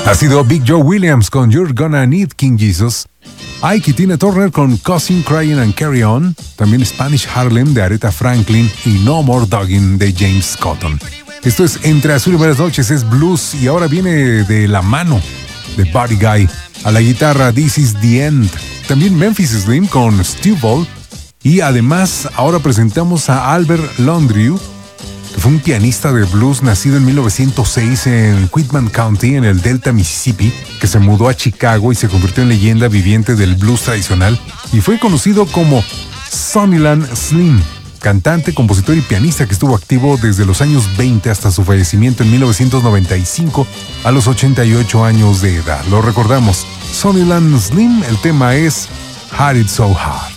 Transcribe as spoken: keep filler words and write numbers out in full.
Ha sido Big Joe Williams con You're Gonna Need King Jesus, Ike y Tina Turner con Cousin Crying and Carry On, también Spanish Harlem de Aretha Franklin y No More Dogging de James Cotton. Esto es Entre Azul y Buenas Noches, es blues y ahora viene de la mano de Buddy Guy. A la guitarra This Is The End, también Memphis Slim con Stu Ball y además ahora presentamos a Albert Landrieu, que fue un pianista de blues nacido en mil novecientos seis en Quitman County, en el Delta, Mississippi, que se mudó a Chicago y se convirtió en leyenda viviente del blues tradicional y fue conocido como Sonnyland Slim, cantante, compositor y pianista que estuvo activo desde los años veinte hasta su fallecimiento en mil novecientos noventa y cinco a los ochenta y ocho años de edad. Lo recordamos, Sonnyland Slim, el tema es Had It So Hard.